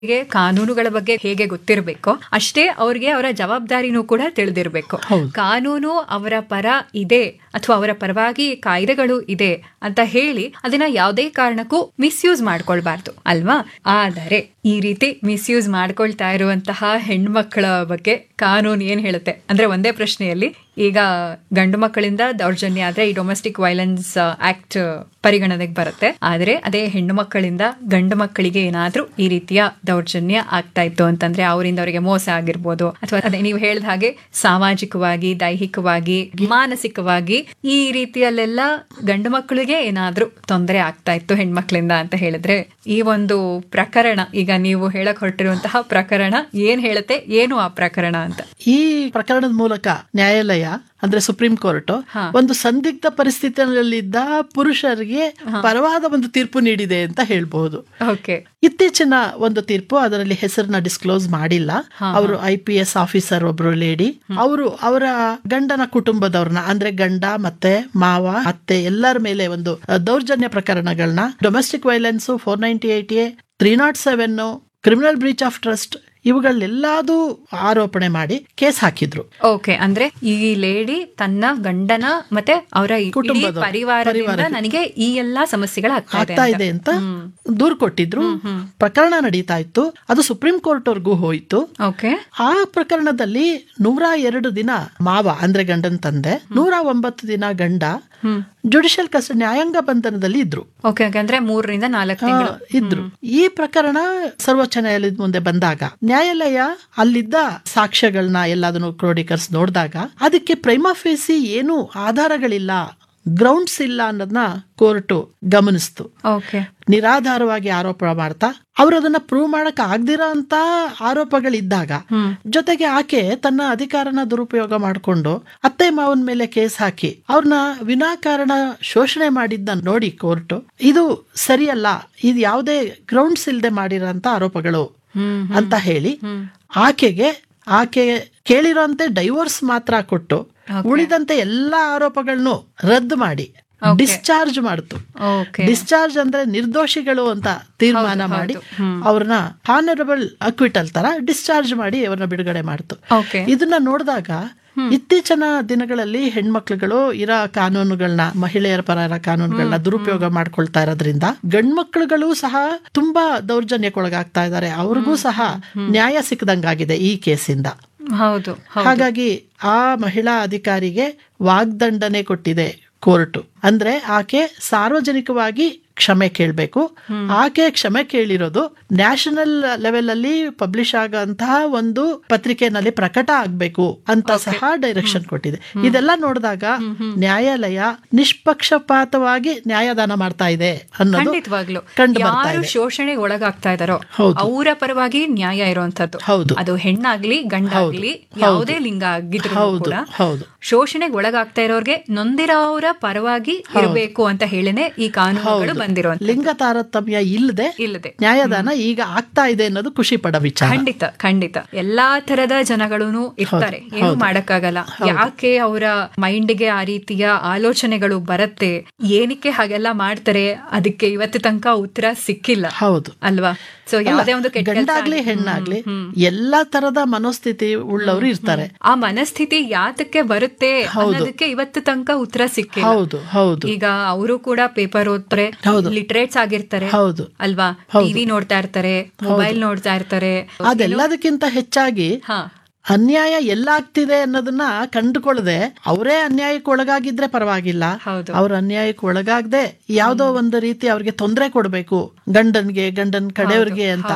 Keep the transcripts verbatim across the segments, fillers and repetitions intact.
ಗೆ ಕಾನೂನುಗಳ ಬಗ್ಗೆ ಹೇಗೆ ಗೊತ್ತಿರಬೇಕೋ ಅಷ್ಟೇ ಅವ್ರಿಗೆ ಅವರ ಜವಾಬ್ದಾರಿನೂ ಕೂಡ ತಿಳಿದಿರಬೇಕು. ಕಾನೂನು ಅವರ ಪರ ಇದೆ ಅಥವಾ ಅವರ ಪರವಾಗಿ ಕಾಯ್ದೆಗಳು ಇದೆ ಅಂತ ಹೇಳಿ ಅದನ್ನ ಯಾವುದೇ ಕಾರಣಕ್ಕೂ ಮಿಸ್ಯೂಸ್ ಮಾಡ್ಕೊಳ್ಬಾರ್ದು ಅಲ್ವಾ. ಆದರೆ ಈ ರೀತಿ ಮಿಸ್ಯೂಸ್ ಮಾಡ್ಕೊಳ್ತಾ ಇರುವಂತಹ ಹೆಣ್ಮಕ್ಳ ಬಗ್ಗೆ ಕಾನೂನು ಏನ್ ಹೇಳುತ್ತೆ ಅಂದ್ರೆ, ಒಂದೇ ಪ್ರಶ್ನೆಯಲ್ಲಿ ಈಗ ಗಂಡು ಮಕ್ಕಳಿಂದ ದೌರ್ಜನ್ಯ ಆದ್ರೆ ಈ ಡೊಮೆಸ್ಟಿಕ್ ವೈಲೆನ್ಸ್ ಆಕ್ಟ್ ಪರಿಗಣನೆಗೆ ಬರುತ್ತೆ. ಆದ್ರೆ ಅದೇ ಹೆಣ್ಣು ಮಕ್ಕಳಿಂದ ಗಂಡು ಮಕ್ಕಳಿಗೆ ಏನಾದ್ರೂ ಈ ರೀತಿಯ ದೌರ್ಜನ್ಯ ಆಗ್ತಾ ಇತ್ತು ಅಂತಂದ್ರೆ, ಅವರಿಂದ ಅವರಿಗೆ ಮೋಸ ಆಗಿರ್ಬೋದು ಅಥವಾ ಅದೇ ನೀವು ಹೇಳಿದ ಹಾಗೆ ಸಾಮಾಜಿಕವಾಗಿ, ದೈಹಿಕವಾಗಿ, ಮಾನಸಿಕವಾಗಿ ಈ ರೀತಿಯಲ್ಲೆಲ್ಲ ಗಂಡು ಮಕ್ಕಳಿಗೆ ಏನಾದ್ರೂ ತೊಂದರೆ ಆಗ್ತಾ ಇತ್ತು ಹೆಣ್ಮಕ್ಳಿಂದ ಅಂತ ಹೇಳಿದ್ರೆ, ಈ ಒಂದು ಪ್ರಕರಣ, ಈಗ ನೀವು ಹೇಳಕ್ ಹೊರಟಿರುವಂತಹ ಪ್ರಕರಣ ಏನ್ ಹೇಳುತ್ತೆ, ಏನು ಆ ಪ್ರಕರಣ ಅಂತ? ಈ ಪ್ರಕರಣದ ಮೂಲಕ ನ್ಯಾಯಾಲಯ ಅಂದ್ರೆ ಸುಪ್ರೀಂ ಕೋರ್ಟ್ ಒಂದು ಸಂದಿಗ್ಧ ಪರಿಸ್ಥಿತಿಯಲ್ಲಿದ್ದ ಪುರುಷರಿಗೆ ಪರವಾದ ಒಂದು ತೀರ್ಪು ನೀಡಿದೆ ಅಂತ ಹೇಳ್ಬಹುದು. ಇತ್ತೀಚಿನ ಒಂದು ತೀರ್ಪು, ಅದರಲ್ಲಿ ಹೆಸರನ್ನ ಡಿಸ್ಕ್ಲೋಸ್ ಮಾಡಿಲ್ಲ. ಅವರು ಐ ಪಿ ಎಸ್ ಆಫೀಸರ್ ಒಬ್ರು ಲೇಡಿ, ಅವರು ಅವರ ಗಂಡನ ಕುಟುಂಬದವ್ರನ್ನ ಅಂದ್ರೆ ಗಂಡ ಮತ್ತೆ ಮಾವ ಅತ್ತೆ ಎಲ್ಲರ ಮೇಲೆ ಒಂದು ದೌರ್ಜನ್ಯ ಪ್ರಕರಣಗಳನ್ನ, domestic violence four ninety eight A three not seven criminal breach of trust ಇವುಗಳೆಲ್ಲಾದು ಆರೋಪಣೆ ಮಾಡಿ ಕೇಸ್ ಹಾಕಿದ್ರು. ಓಕೆ, ಅಂದ್ರೆ ಈ ಲೇಡಿ ತನ್ನ ಗಂಡನ ಮತ್ತೆ ಅವರ ಕುಟುಂಬದ ಪರಿವಾರದಿಂದ ನನಗೆ ಈ ಎಲ್ಲಾ ಸಮಸ್ಯೆಗಳು ಆಗ್ತಾ ಇದೆ ಅಂತ ದೂರು ಕೊಟ್ಟಿದ್ರು. ಪ್ರಕರಣ ನಡೀತಾ ಇತ್ತು, ಅದು ಸುಪ್ರೀಂ ಕೋರ್ಟ್ ವರ್ಗೂ ಹೋಯ್ತು. ಓಕೆ, ಆ ಪ್ರಕರಣದಲ್ಲಿ ನೂರ ಎರಡು ದಿನ ಮಾವ ಅಂದ್ರೆ ಗಂಡನ ತಂದೆ, ನೂರ ಒಂಬತ್ತು ದಿನ ಗಂಡ ಜುಡಿಷಿಯಲ್ ಕಸ್ಟಡಿ ನ್ಯಾಯಾಂಗ ಬಂಧನದಲ್ಲಿ ಇದ್ರು. ಓಕೆ, ಅಂದ್ರೆ ಮೂರರಿಂದ ನಾಲ್ಕು ತಿಂಗಳು ಇದ್ರು. ಈ ಪ್ರಕರಣ ಸರ್ವೋಚ್ಚ ನ್ಯಾಯಾಲಯದ ಮುಂದೆ ಬಂದಾಗ ನ್ಯಾಯಾಲಯ ಅಲ್ಲಿದ್ದ ಸಾಕ್ಷ್ಯಗಳನ್ನ ಎಲ್ಲದನ್ನು ಕ್ರೋಢೀಕರಿಸಿ ನೋಡಿದಾಗ ಅದಕ್ಕೆ ಪ್ರೈಮಾ ಫೇಸಿ ಏನು ಆಧಾರಗಳಿಲ್ಲ, ಗ್ರೌಂಡ್ಸ್ ಇಲ್ಲ ಅನ್ನೋದನ್ನ ಕೋರ್ಟ್ ಗಮನಿಸ್ತು. ನಿರಾಧಾರವಾಗಿ ಆರೋಪ ಮಾಡ್ತಾ ಅವ್ರು ಅದನ್ನ ಪ್ರೂವ್ ಮಾಡಕ್ ಆಗ್ದಿರೋ ಅಂತ ಆರೋಪಗಳಿದ್ದಾಗ, ಜೊತೆಗೆ ಆಕೆ ತನ್ನ ಅಧಿಕಾರನ ದುರುಪಯೋಗ ಮಾಡಿಕೊಂಡು ಅತ್ತೆ ಮಾವನ ಮೇಲೆ ಕೇಸ್ ಹಾಕಿ ಅವ್ರನ್ನ ವಿನಾಕಾರಣ ಶೋಷಣೆ ಮಾಡಿದ್ದ ನೋಡಿ ಕೋರ್ಟ್ ಇದು ಸರಿಯಲ್ಲ, ಇದು ಯಾವುದೇ ಗ್ರೌಂಡ್ಸ್ ಇಲ್ಲದೆ ಮಾಡಿರೋಂತ ಆರೋಪಗಳು ಅಂತ ಹೇಳಿ ಆಕೆಗೆ ಆಕೆ ಕೇಳಿರೋಂತೆ ಡೈವೋರ್ಸ್ ಮಾತ್ರ ಕೊಟ್ಟು ಉಳಿದಂತೆ ಎಲ್ಲಾ ಆರೋಪಗಳನ್ನು ರದ್ದು ಮಾಡಿ ಡಿಸ್ಚಾರ್ಜ್ ಮಾಡ್ತು. ಡಿಸ್ಚಾರ್ಜ್ ಅಂದ್ರೆ ನಿರ್ದೋಷಿಗಳು ಅಂತ ತೀರ್ಮಾನ ಮಾಡಿ ಅವ್ರನ್ನ ಹಾನರಬಲ್ ಅಕ್ವಿಟಲ್ ತರ ಡಿಸ್ಚಾರ್ಜ್ ಮಾಡಿ ಅವ್ರನ್ನ ಬಿಡುಗಡೆ ಮಾಡ್ತು. ಇದನ್ನ ನೋಡಿದಾಗ ಇತ್ತೀಚಿನ ದಿನಗಳಲ್ಲಿ ಹೆಣ್ಮಕ್ಳುಗಳು ಇರೋ ಕಾನೂನುಗಳನ್ನ, ಮಹಿಳೆಯರ ಪರ ಕಾನೂನುಗಳನ್ನ ದುರುಪಯೋಗ ಮಾಡ್ಕೊಳ್ತಾ ಇರೋದ್ರಿಂದ ಗಂಡ್ಮಕ್ಳುಗಳು ಸಹ ತುಂಬಾ ದೌರ್ಜನ್ಯಕ್ಕೊಳಗಾಗ್ತಾ ಇದ್ದಾರೆ. ಅವ್ರಿಗೂ ಸಹ ನ್ಯಾಯ ಸಿಕ್ಕದಂಗಾಗಿದೆ ಈ ಕೇಸಿಂದ. ಹೌದು, ಹಾಗಾಗಿ ಆ ಮಹಿಳಾ ಅಧಿಕಾರಿಗೆ ವಾಗ್ದಂಡನೆ ಕೊಟ್ಟಿದೆ ಕೋರ್ಟ್. ಅಂದ್ರೆ ಆಕೆ ಸಾರ್ವಜನಿಕವಾಗಿ ಕ್ಷಮೆ ಕೇಳಬೇಕು. ಆಕೆ ಕ್ಷಮೆ ಕೇಳಿರೋದು ನ್ಯಾಷನಲ್ ಲೆವೆಲ್ ಅಲ್ಲಿ ಪಬ್ಲಿಷ್ ಆಗಂತಹ ಒಂದು ಪತ್ರಿಕೆನಲ್ಲಿ ಪ್ರಕಟ ಆಗ್ಬೇಕು ಅಂತ ಸಹ ಡೈರೆಕ್ಷನ್ ಕೊಟ್ಟಿದೆ. ಇದೆಲ್ಲ ನೋಡಿದಾಗ ನ್ಯಾಯಾಲಯ ನಿಷ್ಪಕ್ಷಪಾತವಾಗಿ ನ್ಯಾಯದಾನ ಮಾಡ್ತಾ ಇದೆ ಅನ್ನೋದು ಕಂಡು ಬರ್ತಾ ಇದೆ. ಶೋಷಣೆಗೆ ಒಳಗಾಗ್ತಾ ಇದಾರೋ ಅವರ ಪರವಾಗಿ ನ್ಯಾಯ ಇರುವಂತದ್ದು. ಹೌದು, ಅದು ಹೆಣ್ಣಾಗ್ಲಿ ಗಂಡಾಗ್ಲಿ ಯಾವುದೇ ಲಿಂಗ ಆಗಿದ್ರು ಕೂಡ ಹೌದು, ಶೋಷಣೆಗೆ ಒಳಗಾಗ್ತಾ ಇರೋರ್ಗೆ ನೊಂದಿರೋರ ಪರವಾಗಿ ಇರಬೇಕು ಅಂತ ಹೇಳಿನೇ ಈ ಕಾನೂನುಗಳು ಬಂದಿರೋ. ಲಿಂಗ ತಾರತಮ್ಯ ಇಲ್ಲದೆ ಇಲ್ಲದೆ ನ್ಯಾಯದಾನ ಈಗ ಆಗ್ತಾ ಇದೆ ಅನ್ನೋದು ಖುಷಿ ಪಡ ವಿಚಾರ. ಖಂಡಿತ ಖಂಡಿತ ಎಲ್ಲಾ ತರದ ಜನಗಳೂ ಇರ್ತಾರೆ, ಏನು ಮಾಡಕ್ಕಾಗಲ್ಲ. ಯಾಕೆ ಅವರ ಮೈಂಡ್ಗೆ ಆ ರೀತಿಯ ಆಲೋಚನೆಗಳು ಬರುತ್ತೆ, ಏನಕ್ಕೆ ಹಾಗೆಲ್ಲ ಮಾಡ್ತಾರೆ, ಅದಕ್ಕೆ ಇವತ್ತು ತನಕ ಉತ್ತರ ಸಿಕ್ಕಿಲ್ಲ. ಹೌದು ಅಲ್ವಾ? ಸೊ ಯಾವುದೇ ಒಂದು ಗಂಡಾಗ್ಲಿ ಹೆಣ್ಣಾಗ್ಲಿ ಎಲ್ಲಾ ತರದ ಮನೋಸ್ಥಿತಿ ಉಳ್ಳವರು ಇರ್ತಾರೆ. ಆ ಮನಸ್ಥಿತಿ ಯಾತಕ್ಕೆ ಬರುತ್ತೆ ಅನ್ನೋದಕ್ಕೆ ಇವತ್ತು ತನಕ ಉತ್ತರ ಸಿಕ್ಕಿಲ್ಲ. ಹೌದು ಹೌದು ಈಗ ಅವರು ಕೂಡ ಪೇಪರ್ ಓದ್ತಾರೆ, ಲಿಟ್ರೇಟ್ಸ್ ಆಗಿರ್ತಾರೆ. ಹೌದು ಅಲ್ವಾ? ಟಿವಿ ನೋಡ್ತಾ ಇರ್ತಾರೆ, ಮೊಬೈಲ್ ನೋಡ್ತಾ ಇರ್ತಾರೆ. ಅದೆಲ್ಲದಕ್ಕಿಂತ ಹೆಚ್ಚಾಗಿ ಅನ್ಯಾಯ ಎಲ್ಲಾಗ್ತಿದೆ ಅನ್ನೋದನ್ನ ಕಂಡುಕೊಳ್ಳದೆ ಅವರೇ ಅನ್ಯಾಯಕ್ಕೆ ಒಳಗಾಗಿದ್ರೆ ಪರವಾಗಿಲ್ಲ, ಅವ್ರ ಅನ್ಯಾಯಕ್ಕೆ ಒಳಗಾಗದೆ ಯಾವ್ದೋ ಒಂದು ರೀತಿ ಅವ್ರಿಗೆ ತೊಂದರೆ ಕೊಡ್ಬೇಕು ಗಂಡನ್ಗೆ, ಗಂಡನ್ ಕಡೆಯವ್ರಿಗೆ ಅಂತ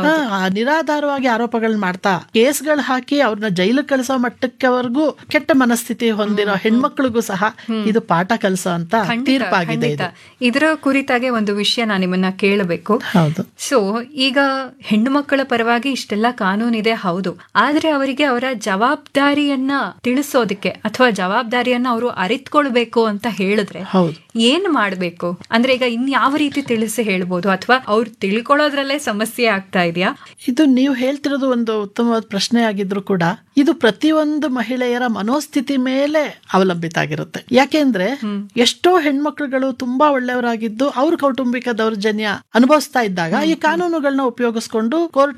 ನಿರಾಧಾರವಾಗಿ ಆರೋಪಗಳನ್ನ ಮಾಡ್ತಾ ಕೇಸ್ಗಳು ಹಾಕಿ ಅವ್ರನ್ನ ಜೈಲು ಕಳಿಸೋ ಮಟ್ಟಕ್ಕವರೆಗೂ ಕೆಟ್ಟ ಮನಸ್ಥಿತಿ ಹೊಂದಿರೋ ಹೆಣ್ಮಕ್ಳಿಗೂ ಸಹ ಇದು ಪಾಠ ಕಲಿಸೋ ಅಂತ ತೀರ್ಪಾಗಿದೆ. ಇದರ ಕುರಿತಾಗೆ ಒಂದು ವಿಷಯ ನಾನು ನಿಮ್ಮನ್ನ ಕೇಳಬೇಕು. ಹೌದು. ಸೊ ಈಗ ಹೆಣ್ಣು ಮಕ್ಕಳ ಪರವಾಗಿ ಇಷ್ಟೆಲ್ಲ ಕಾನೂನಿದೆ, ಹೌದು, ಆದ್ರೆ ಅವರಿಗೆ ಅವರಿಗೆ ಅವರ ಜವಾಬ್ದಾರಿಯನ್ನ ತಿಳಿಸೋದಕ್ಕೆ ಅಥವಾ ಜವಾಬ್ದಾರಿಯನ್ನ ಅವರು ಅರಿತ್ಕೊಳ್ಬೇಕು ಅಂತ ಹೇಳಿದ್ರೆ ಹೌದು. ಏನ್ ಮಾಡ್ಬೇಕು ಅಂದ್ರೆ ಈಗ ಇನ್ ಯಾವ ರೀತಿ ತಿಳಿಸಿ ಹೇಳ್ಬೋದು, ಅಥವಾ ಅವ್ರು ತಿಳ್ಕೊಳ್ಳೋದ್ರಲ್ಲೇ ಸಮಸ್ಯೆ ಆಗ್ತಾ ಇದೆಯಾ? ಇದು ನೀವು ಹೇಳ್ತಿರೋದು ಒಂದು ಉತ್ತಮವಾದ ಪ್ರಶ್ನೆ ಆಗಿದ್ರು ಕೂಡ ಇದು ಪ್ರತಿಯೊಂದು ಮಹಿಳೆಯರ ಮನೋಸ್ಥಿತಿ ಮೇಲೆ ಅವಲಂಬಿತ ಆಗಿರುತ್ತೆ. ಯಾಕೆಂದ್ರೆ ಎಷ್ಟೋ ಹೆಣ್ಮಕ್ಳುಗಳು ತುಂಬಾ ಒಳ್ಳೆಯವರಾಗಿದ್ದು ಅವ್ರ ಕೌಟುಂಬಿಕ ದೌರ್ಜನ್ಯ ಅನುಭವಿಸ್ತಾ ಇದ್ದಾಗ ಈ ಕಾನೂನುಗಳನ್ನ ಉಪಯೋಗಿಸ್ಕೊಂಡು ಕೋರ್ಟ್